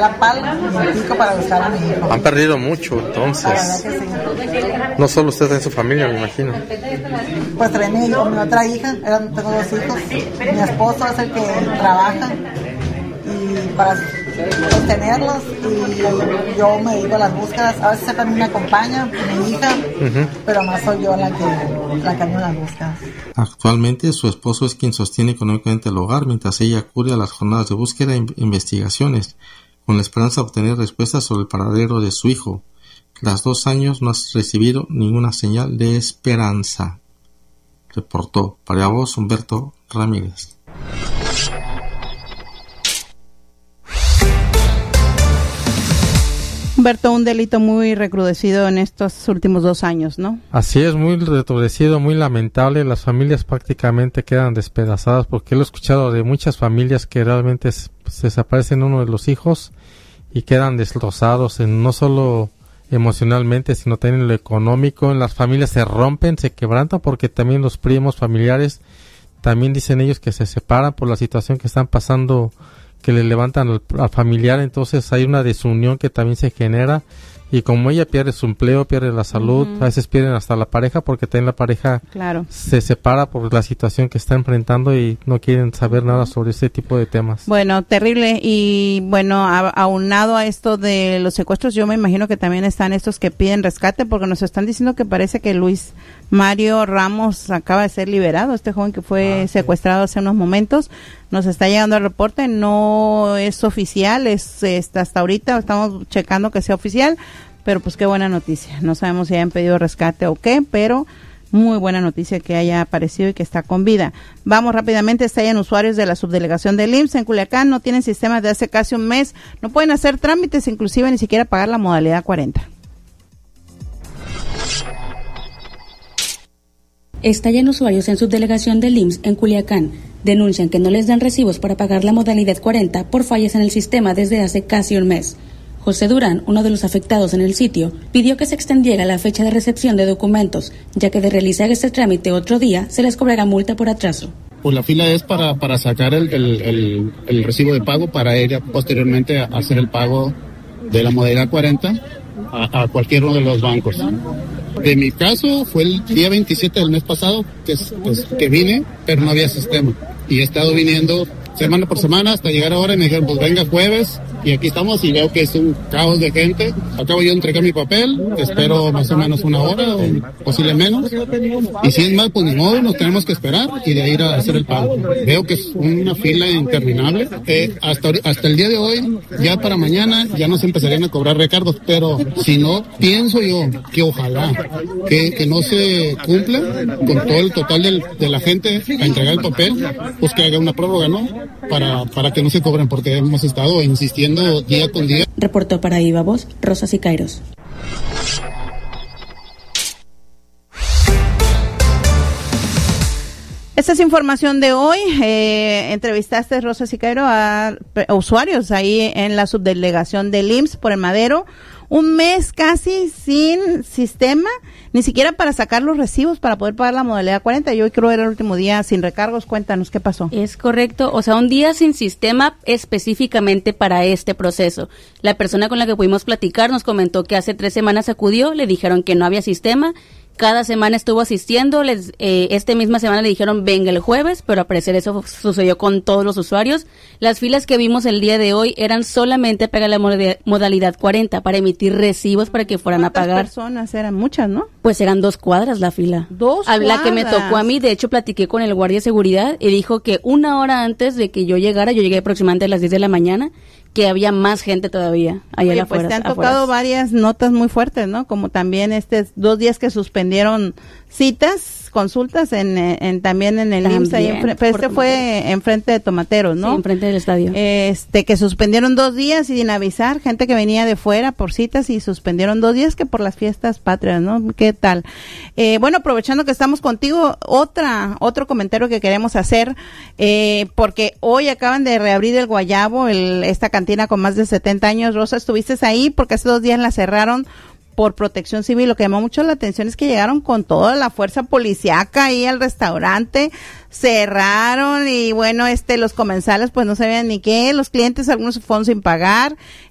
la pala y el pico para buscar a mi hijo. Han perdido mucho, entonces. La verdad que sí. No solo usted en su familia, me imagino. Pues trae mi otra hija, tengo 2 hijos. Mi esposo es el que trabaja y para sostenerlos, y yo me dedico a las búsquedas. A veces también me acompaña mi hija, pero más soy yo la que ando en las búsquedas. Actualmente su esposo es quien sostiene económicamente el hogar, mientras ella acude a las jornadas de búsqueda e investigaciones, con la esperanza de obtener respuestas sobre el paradero de su hijo. Tras 2 años no ha recibido ninguna señal de esperanza, reportó para voz Humberto Ramírez. Humberto, un delito muy recrudecido en estos últimos 2 años, ¿no? Así es, muy recrudecido, muy lamentable. Las familias prácticamente quedan despedazadas, porque lo he escuchado de muchas familias que realmente se desaparecen uno de los hijos y quedan destrozados, no solo emocionalmente, sino también en lo económico. En las familias se rompen, se quebrantan, porque también los primos familiares, también dicen ellos que se separan por la situación que están pasando, que le levantan al familiar. Entonces hay una desunión que también se genera, y como ella pierde su empleo, pierde la salud, a veces pierden hasta la pareja, porque también la pareja se separa por la situación que está enfrentando y no quieren saber nada sobre ese tipo de temas. Bueno, terrible. Y bueno, aunado a esto de los secuestros, yo me imagino que también están estos que piden rescate, porque nos están diciendo que parece que Luis Mario Ramos acaba de ser liberado, este joven que fue secuestrado hace unos momentos. Nos está llegando el reporte, no es oficial, hasta ahorita estamos checando que sea oficial, pero pues qué buena noticia. No sabemos si hayan pedido rescate o qué, pero muy buena noticia que haya aparecido y que está con vida. Vamos rápidamente, estallan usuarios de la subdelegación del IMSS en Culiacán, no tienen sistemas de hace casi un mes, no pueden hacer trámites, inclusive ni siquiera pagar la modalidad 40. Estallan usuarios en subdelegación del IMSS en Culiacán. Denuncian que no les dan recibos para pagar la modalidad 40 por fallas en el sistema desde hace casi un mes. José Durán, uno de los afectados en el sitio, pidió que se extendiera la fecha de recepción de documentos, ya que de realizar este trámite otro día se les cobrará multa por atraso. Pues la fila es para sacar el recibo de pago, para ir posteriormente a hacer el pago de la modalidad 40 a cualquiera de los bancos. De mi caso fue el día 27 del mes pasado que vine, pero no había sistema. Y he estado viniendo semana por semana hasta llegar ahora, y me dijeron, pues venga jueves, y aquí estamos, y veo que es un caos de gente. Acabo yo de entregar mi papel, espero más o menos 1 hora, o posible menos, y si es más, pues ni modo, nos tenemos que esperar, y de ahí ir a hacer el pago. Veo que es una fila interminable. Hasta el día de hoy, ya para mañana, ya nos empezarían a cobrar recargos, pero si no, pienso yo que ojalá que no se cumpla con todo el total de la gente a entregar el papel, pues que haga una prórroga, ¿no? Para que no se cobren, porque hemos estado insistiendo día con día. Reportó para Viva Voz, Rosa Sicairos. Esta es información de hoy. Entrevistaste, Rosa Siqueiro, a usuarios ahí en la subdelegación del IMSS por el Madero. Un mes casi sin sistema, ni siquiera para sacar los recibos para poder pagar la modalidad 40. Yo creo que era el último día sin recargos. Cuéntanos, ¿qué pasó? Es correcto, o sea, un día sin sistema específicamente para este proceso. La persona con la que pudimos platicar nos comentó que hace 3 semanas acudió, le dijeron que no había sistema. Cada semana estuvo asistiendo, esta misma semana le dijeron venga el jueves, pero al parecer eso sucedió con todos los usuarios. Las filas que vimos el día de hoy eran solamente para la modalidad 40, para emitir recibos para que fueran a pagar. ¿Cuántas personas eran? Muchas, ¿no? Pues eran 2 cuadras la fila. 2 cuadras. La que me cuadras. tocó a mí, de hecho platiqué con el guardia de seguridad y dijo que 1 hora antes de que yo llegara, yo llegué aproximadamente a las 10 de la mañana, que había más gente todavía allá afuera. Pues te han tocado varias notas muy fuertes, ¿no? Como también 2 días que suspendieron citas, consultas también en el IMSS, ahí pero fue enfrente de Tomateros, ¿no? Sí, enfrente del estadio. Que suspendieron 2 días y sin avisar, gente que venía de fuera por citas, y suspendieron 2 días que por las fiestas patrias, ¿no? ¿Qué tal? Bueno, aprovechando que estamos contigo, otro comentario que queremos hacer, porque hoy acaban de reabrir el Guayabo, esta cantina con más de 70 años. Rosa, estuviste ahí porque hace 2 días la cerraron por protección civil. Lo que llamó mucho la atención es que llegaron con toda la fuerza policíaca ahí al restaurante, cerraron, y bueno, los comensales pues no sabían ni qué, los clientes algunos fueron sin pagar,